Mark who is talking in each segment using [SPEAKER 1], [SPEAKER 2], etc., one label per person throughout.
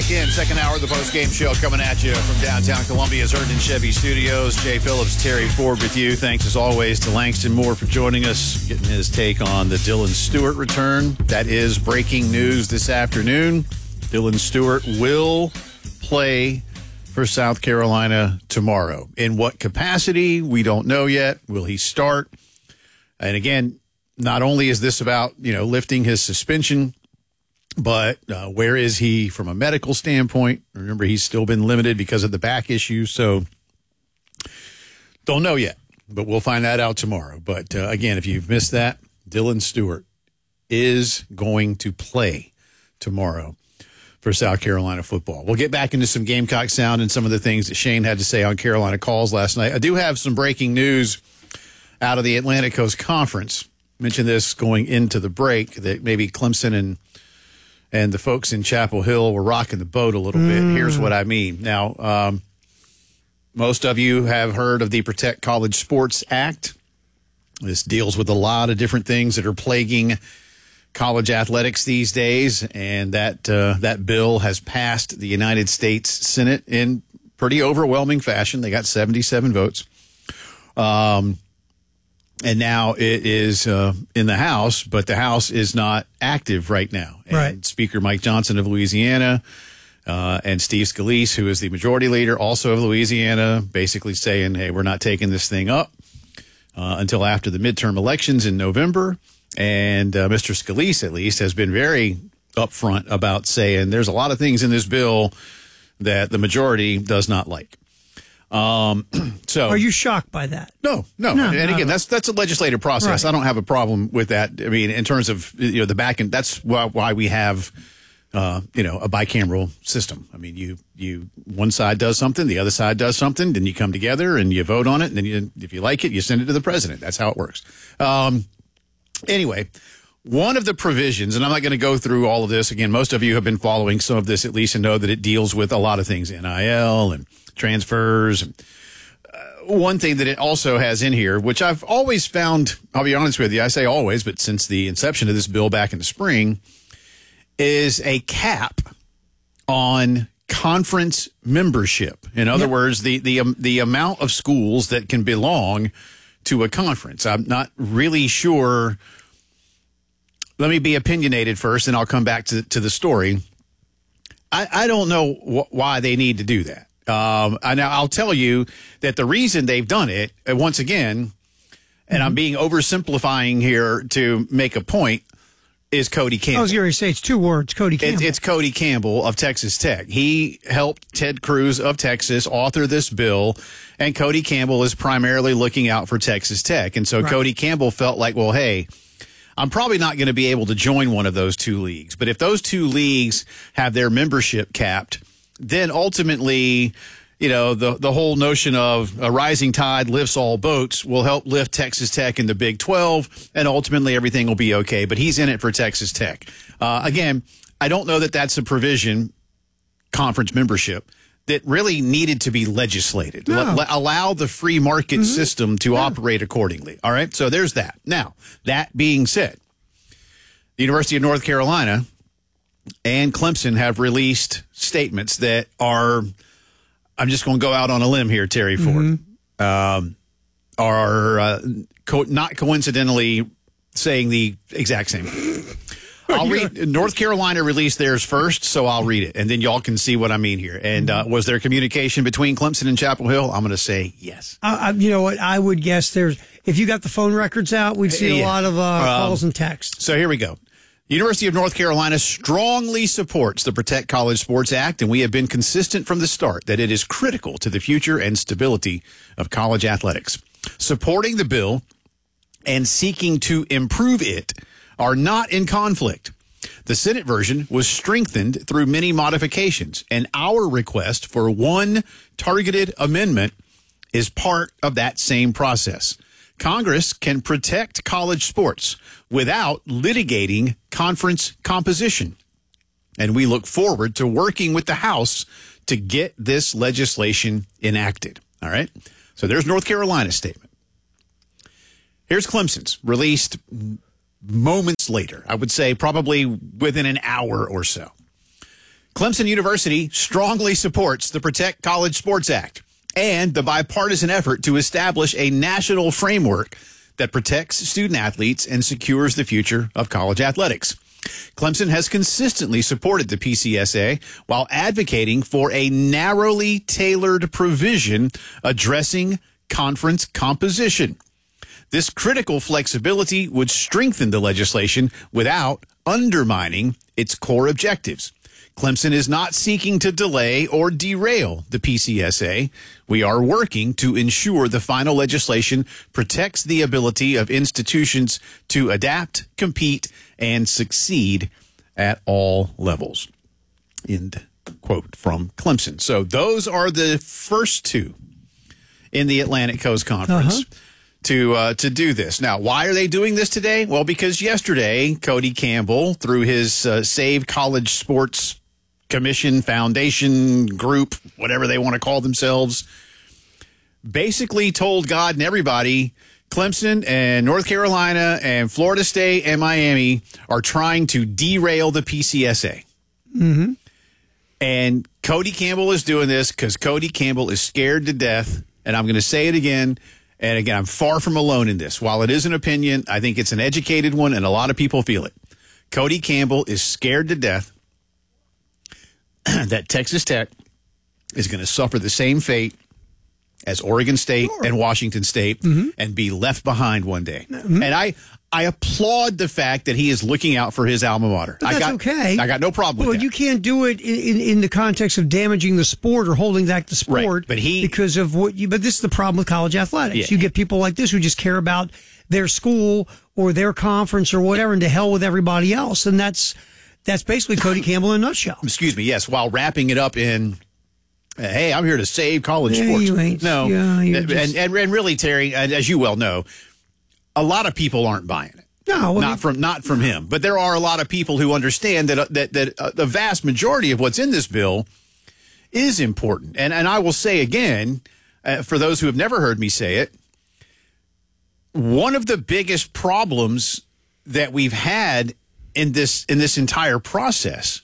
[SPEAKER 1] back in. Second hour of the post-game show coming at you from downtown Columbia's Herndon Chevy Studios. Jay Phillips, Terry Ford with you. Thanks, as always, to Langston Moore for joining us, getting his take on the Dylan Stewart return. That is breaking news this afternoon. Dylan Stewart will play for South Carolina tomorrow. In what capacity, we don't know yet. Will he start? And again, not only is this about, lifting his suspension, but where is he from a medical standpoint? Remember, he's still been limited because of the back issue, so don't know yet, but we'll find that out tomorrow. But again, if you've missed that, Dylan Stewart is going to play tomorrow for South Carolina football. We'll get back into some Gamecock sound and some of the things that Shane had to say on Carolina calls last night. I do have some breaking news out of the Atlantic Coast Conference. Mentioned this going into the break, that maybe Clemson and the folks in Chapel Hill were rocking the boat a little bit. Here's what I mean. Now, most of you have heard of the Protect College Sports Act. This deals with a lot of different things that are plaguing college athletics these days, and that bill has passed the United States Senate in pretty overwhelming fashion. They got 77 votes. And now it is in the House, but the House is not active right now. And
[SPEAKER 2] right.
[SPEAKER 1] Speaker Mike Johnson of Louisiana and Steve Scalise, who is the majority leader, also of Louisiana, basically saying, hey, we're not taking this thing up until after the midterm elections in November. And Mr. Scalise, at least, has been very upfront about saying there's a lot of things in this bill that the majority does not like. So
[SPEAKER 2] are you shocked by that?
[SPEAKER 1] No. And again, that's a legislative process. Right. I don't have a problem with that. I mean, in terms of the back end, that's why we have a bicameral system. I mean, you one side does something, the other side does something, then you come together and you vote on it, and then if you like it, you send it to the president. That's how it works. Anyway, one of the provisions, and I'm not going to go through all of this again. Most of you have been following some of this at least and know that it deals with a lot of things, NIL and transfers. One thing that it also has in here, which I've always found, I'll be honest with you, I say always, but since the inception of this bill back in the spring, is a cap on conference membership. In other words, the amount of schools that can belong to a conference. I'm not really sure. Let me be opinionated first, and I'll come back to the story. I don't know why they need to do that. I'll tell you that the reason they've done it, once again, and I'm being oversimplifying here to make a point, is Cody Campbell.
[SPEAKER 2] I was going to say it's two words, Cody Campbell.
[SPEAKER 1] It's Cody Campbell of Texas Tech. He helped Ted Cruz of Texas author this bill, and Cody Campbell is primarily looking out for Texas Tech. And so Cody Campbell felt like, well, hey, I'm probably not going to be able to join one of those two leagues. But if those two leagues have their membership capped, then ultimately, the whole notion of a rising tide lifts all boats will help lift Texas Tech in the Big 12, and ultimately everything will be okay. But he's in it for Texas Tech. Again, I don't know that that's a provision, conference membership, that really needed to be legislated.
[SPEAKER 2] No.
[SPEAKER 1] Allow the free market system to operate accordingly. All right, so there's that. Now, that being said, the University of North Carolina and Clemson have released statements that are, I'm just going to go out on a limb here, Terry Ford, are not coincidentally saying the exact same thing. I'll read. North Carolina released theirs first, so I'll read it, and then y'all can see what I mean here. And was there communication between Clemson and Chapel Hill? I'm going to say yes.
[SPEAKER 2] You know what? I would guess if you got the phone records out, we'd see a lot of calls and texts.
[SPEAKER 1] So here we go. University of North Carolina strongly supports the Protect College Sports Act, and we have been consistent from the start that it is critical to the future and stability of college athletics. Supporting the bill and seeking to improve it are not in conflict. The Senate version was strengthened through many modifications, and our request for one targeted amendment is part of that same process. Congress can protect college sports without litigating conference composition. And we look forward to working with the House to get this legislation enacted. All right? So there's North Carolina's statement. Here's Clemson's, released moments later. I would say probably within an hour or so. Clemson University strongly supports the Protect College Sports Act and the bipartisan effort to establish a national framework that protects student athletes and secures the future of college athletics. Clemson has consistently supported the PCSA while advocating for a narrowly tailored provision addressing conference composition. This critical flexibility would strengthen the legislation without undermining its core objectives. Clemson is not seeking to delay or derail the PCSA. We are working to ensure the final legislation protects the ability of institutions to adapt, compete, and succeed at all levels. End quote from Clemson. So those are the first two in the Atlantic Coast Conference to do this. Now, why are they doing this today? Well, because yesterday, Cody Campbell, through his Save College Sports Commission, Foundation, Group, whatever they want to call themselves, basically told God and everybody Clemson and North Carolina and Florida State and Miami are trying to derail the PCSA. Mm-hmm. And Cody Campbell is doing this because Cody Campbell is scared to death. And I'm going to say it again. And again, I'm far from alone in this. While it is an opinion, I think it's an educated one, and a lot of people feel it. Cody Campbell is scared to death that Texas Tech is going to suffer the same fate as Oregon State and Washington State and be left behind one day. And I applaud the fact that he is looking out for his alma mater.
[SPEAKER 2] But that's okay.
[SPEAKER 1] I got no problem with that.
[SPEAKER 2] You can't do it in the context of damaging the sport or holding back the sport.
[SPEAKER 1] Right. But
[SPEAKER 2] because of what you. But this is the problem with college athletics. Yeah. You get people like this who just care about their school or their conference or whatever, and to hell with everybody else. And that's basically Cody Campbell in a nutshell.
[SPEAKER 1] Excuse me. Yes. While wrapping it up in, hey, I'm here to save college sports.
[SPEAKER 2] You ain't.
[SPEAKER 1] No.
[SPEAKER 2] Yeah,
[SPEAKER 1] and really, Terry, as you well know, a lot of people aren't buying it.
[SPEAKER 2] No,
[SPEAKER 1] not from him. But there are a lot of people who understand that the vast majority of what's in this bill is important. And I will say again, for those who have never heard me say it, one of the biggest problems that we've had in this entire process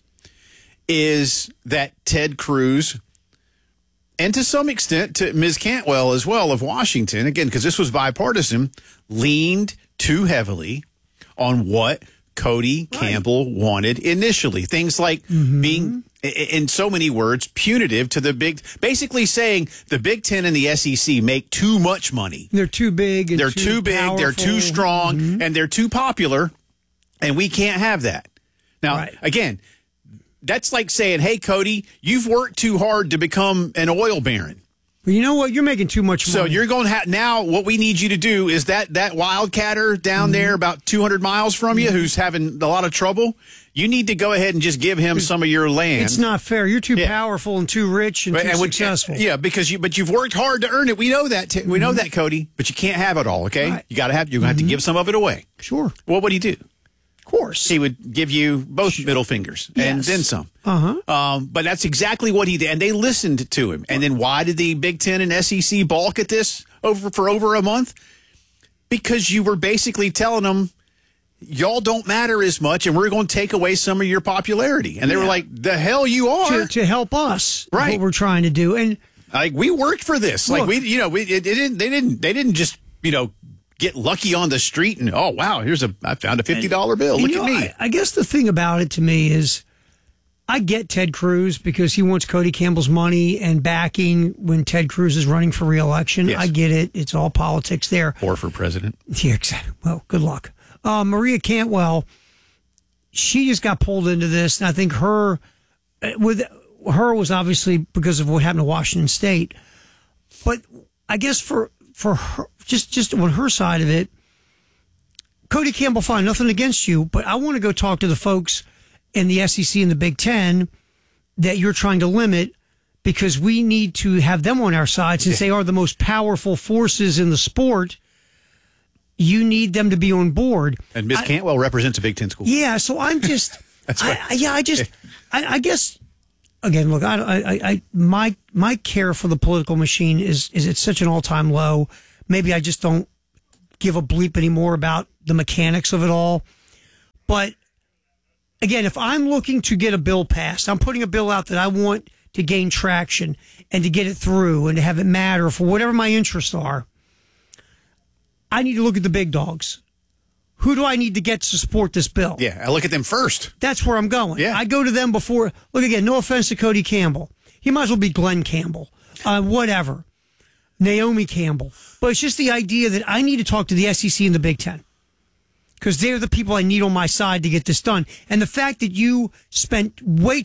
[SPEAKER 1] is that Ted Cruz, and to some extent to Ms. Cantwell as well of Washington, again, because this was bipartisan, leaned too heavily on what Cody Campbell wanted initially. Things like being, in so many words, punitive to the basically saying the Big Ten and the SEC make too much money.
[SPEAKER 2] They're too big. And
[SPEAKER 1] they're too big.
[SPEAKER 2] Powerful.
[SPEAKER 1] They're too strong, and they're too popular, and we can't have that. Now, again, that's like saying, hey, Cody, you've worked too hard to become an oil baron.
[SPEAKER 2] Well, you know what? You're making too much money.
[SPEAKER 1] So you're going to have now. What we need you to do is that wildcatter down there about 200 miles from you, who's having a lot of trouble. You need to go ahead and just give him some of your land.
[SPEAKER 2] It's not fair. You're too powerful and too rich and too successful.
[SPEAKER 1] Because you've worked hard to earn it. We know that. We know that, Cody. But you can't have it all. Okay, right. You're going to have to give some of it away.
[SPEAKER 2] Sure.
[SPEAKER 1] What would he do?
[SPEAKER 2] Of course.
[SPEAKER 1] He would give you both middle fingers and then some. But that's exactly what he did. And they listened to him. And then why did the Big Ten and SEC balk at this for over a month? Because you were basically telling them, y'all don't matter as much, and we're going to take away some of your popularity. And they were like, the hell you are.
[SPEAKER 2] To help us.
[SPEAKER 1] Right.
[SPEAKER 2] What we're trying to do. And
[SPEAKER 1] like, we worked for this.
[SPEAKER 2] Look,
[SPEAKER 1] they didn't just, get lucky on the street and, oh, wow, I found a $50 bill. Look at me.
[SPEAKER 2] I guess the thing about it to me is I get Ted Cruz because he wants Cody Campbell's money and backing when Ted Cruz is running for re-election. Yes. I get it. It's all politics there.
[SPEAKER 1] Or for president.
[SPEAKER 2] Yeah, exactly. Well, good luck. Maria Cantwell, she just got pulled into this, and I think her was obviously because of what happened to Washington State. But I guess for her, just on her side of it, Cody Campbell, fine, nothing against you, but I want to go talk to the folks in the SEC and the Big Ten that you're trying to limit, because we need to have them on our side since they are the most powerful forces in the sport. You need them to be on board.
[SPEAKER 1] And Ms. Cantwell represents a Big Ten school.
[SPEAKER 2] Yeah, so I'm just, I guess. Again, look, my care for the political machine is at such an all-time low. Maybe I just don't give a bleep anymore about the mechanics of it all. But again, if I'm looking to get a bill passed, I'm putting a bill out that I want to gain traction and to get it through and to have it matter for whatever my interests are, I need to look at the big dogs. Who do I need to get to support this bill?
[SPEAKER 1] Yeah, I look at them first.
[SPEAKER 2] That's where I'm going.
[SPEAKER 1] Yeah.
[SPEAKER 2] I go to them before. Look, again, no offense to Cody Campbell. He might as well be Glenn Campbell. Whatever. Naomi Campbell. But it's just the idea that I need to talk to the SEC and the Big Ten, because they're the people I need on my side to get this done. And the fact that you spent way